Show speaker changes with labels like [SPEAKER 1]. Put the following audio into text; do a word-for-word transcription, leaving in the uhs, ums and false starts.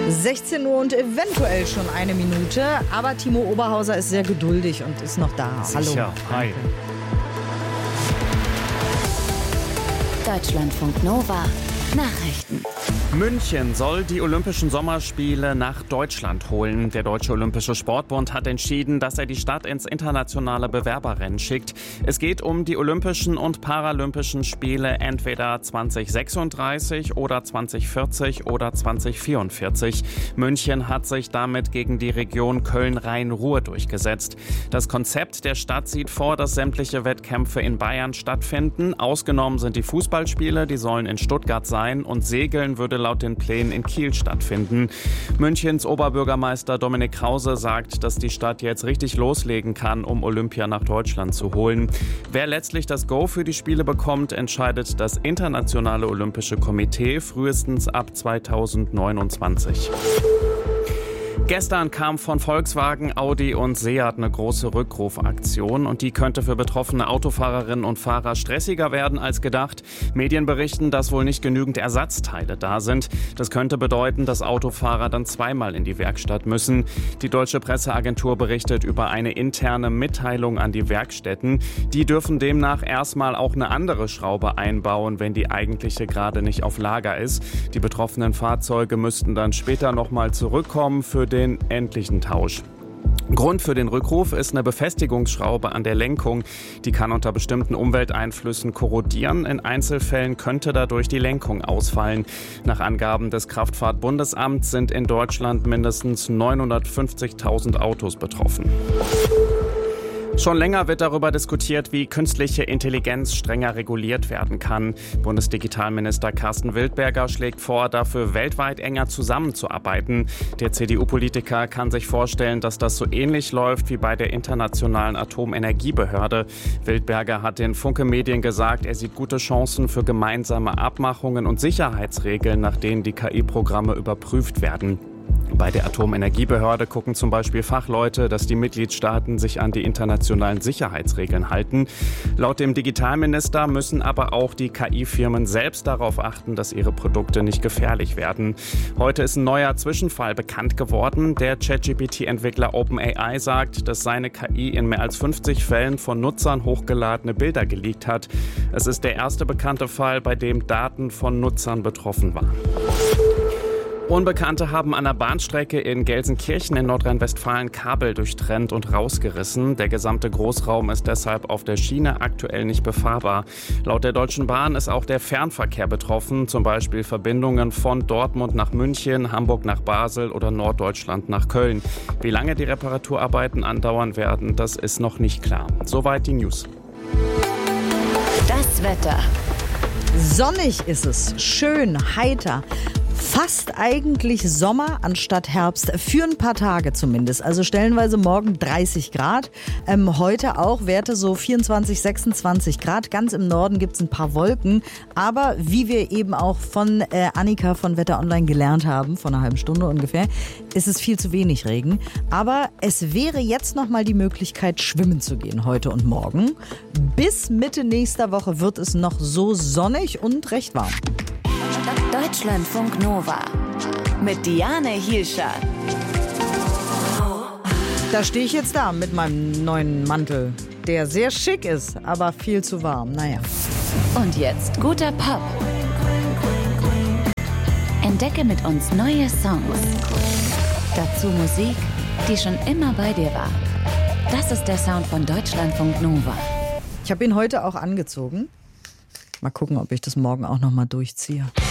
[SPEAKER 1] sechzehn Uhr und eventuell schon eine Minute, aber Timo Oberhauser ist sehr geduldig und ist noch da.
[SPEAKER 2] Sicher.
[SPEAKER 1] Hallo.
[SPEAKER 2] Hi.
[SPEAKER 3] Deutschlandfunk Nova Nachrichten.
[SPEAKER 2] München soll die Olympischen Sommerspiele nach Deutschland holen. Der Deutsche Olympische Sportbund hat entschieden, dass er die Stadt ins internationale Bewerberrennen schickt. Es geht um die Olympischen und Paralympischen Spiele entweder zwanzig sechsunddreißig oder zwanzig vierzig oder zwanzig vierundvierzig. München hat sich damit gegen die Region Köln-Rhein-Ruhr durchgesetzt. Das Konzept der Stadt sieht vor, dass sämtliche Wettkämpfe in Bayern stattfinden. Ausgenommen sind die Fußballspiele, die sollen in Stuttgart sein, und Segeln würde laut den Plänen in Kiel stattfinden. Münchens Oberbürgermeister Dominik Krause sagt, dass die Stadt jetzt richtig loslegen kann, um Olympia nach Deutschland zu holen. Wer letztlich das Go für die Spiele bekommt, entscheidet das Internationale Olympische Komitee frühestens ab zweitausendneunundzwanzig. Gestern kam von Volkswagen, Audi und Seat eine große Rückrufaktion und die könnte für betroffene Autofahrerinnen und Fahrer stressiger werden als gedacht. Medien berichten, dass wohl nicht genügend Ersatzteile da sind. Das könnte bedeuten, dass Autofahrer dann zweimal in die Werkstatt müssen. Die deutsche Presseagentur berichtet über eine interne Mitteilung an die Werkstätten. Die dürfen demnach erstmal auch eine andere Schraube einbauen, wenn die eigentliche gerade nicht auf Lager ist. Die betroffenen Fahrzeuge müssten dann später nochmal zurückkommen für den den endlichen Tausch. Grund für den Rückruf ist eine Befestigungsschraube an der Lenkung. Die kann unter bestimmten Umwelteinflüssen korrodieren. In Einzelfällen könnte dadurch die Lenkung ausfallen. Nach Angaben des Kraftfahrtbundesamts sind in Deutschland mindestens neunhundertfünfzigtausend Autos betroffen. Schon länger wird darüber diskutiert, wie künstliche Intelligenz strenger reguliert werden kann. Bundesdigitalminister Carsten Wildberger schlägt vor, dafür weltweit enger zusammenzuarbeiten. Der C D U-Politiker kann sich vorstellen, dass das so ähnlich läuft wie bei der Internationalen Atomenergiebehörde. Wildberger hat den Funke Medien gesagt, er sieht gute Chancen für gemeinsame Abmachungen und Sicherheitsregeln, nach denen die K I-Programme überprüft werden. Bei der Atomenergiebehörde gucken zum Beispiel Fachleute, dass die Mitgliedstaaten sich an die internationalen Sicherheitsregeln halten. Laut dem Digitalminister müssen aber auch die K I-Firmen selbst darauf achten, dass ihre Produkte nicht gefährlich werden. Heute ist ein neuer Zwischenfall bekannt geworden. Der ChatGPT-Entwickler OpenAI sagt, dass seine K I in mehr als fünfzig Fällen von Nutzern hochgeladene Bilder geleakt hat. Es ist der erste bekannte Fall, bei dem Daten von Nutzern betroffen waren. Unbekannte haben an der Bahnstrecke in Gelsenkirchen in Nordrhein-Westfalen Kabel durchtrennt und rausgerissen. Der gesamte Großraum ist deshalb auf der Schiene aktuell nicht befahrbar. Laut der Deutschen Bahn ist auch der Fernverkehr betroffen, zum Beispiel Verbindungen von Dortmund nach München, Hamburg nach Basel oder Norddeutschland nach Köln. Wie lange die Reparaturarbeiten andauern werden, das ist noch nicht klar. Soweit die News.
[SPEAKER 3] Das Wetter.
[SPEAKER 1] Sonnig ist es, schön, heiter. Fast eigentlich Sommer anstatt Herbst, für ein paar Tage zumindest. Also stellenweise morgen dreißig Grad, ähm, heute auch Werte so vierundzwanzig, sechsundzwanzig Grad. Ganz im Norden gibt es ein paar Wolken, aber wie wir eben auch von äh, Annika von Wetter Online gelernt haben, vor einer halben Stunde ungefähr, ist es viel zu wenig Regen. Aber es wäre jetzt nochmal die Möglichkeit, schwimmen zu gehen heute und morgen. Bis Mitte nächster Woche wird es noch so sonnig und recht warm.
[SPEAKER 3] Deutschlandfunk Nova mit Diane Hielscher.
[SPEAKER 1] Da stehe ich jetzt da mit meinem neuen Mantel, der sehr schick ist, aber viel zu warm. Naja.
[SPEAKER 3] Und jetzt guter Pop. Entdecke mit uns neue Songs. Dazu Musik, die schon immer bei dir war. Das ist der Sound von Deutschlandfunk Nova.
[SPEAKER 1] Ich habe ihn heute auch angezogen. Mal gucken, ob ich das morgen auch noch mal durchziehe.